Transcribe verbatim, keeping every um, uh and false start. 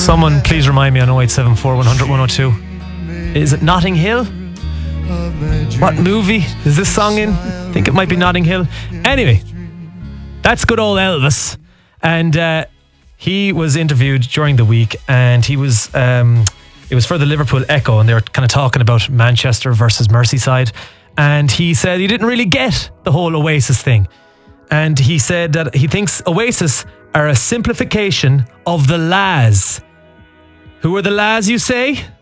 Someone please remind me on oh eight seven four, one hundred, one oh two. Is it Notting Hill? What movie is this song in? I think it might be Notting Hill. Anyway, that's good old Elvis. And uh, he was interviewed during the week, and he was um, it was for the Liverpool Echo, and they were kind of talking about Manchester versus Merseyside. And he said he didn't really get the whole Oasis thing. And he said that he thinks Oasis are a simplification of the La's. Who are the La's, you say?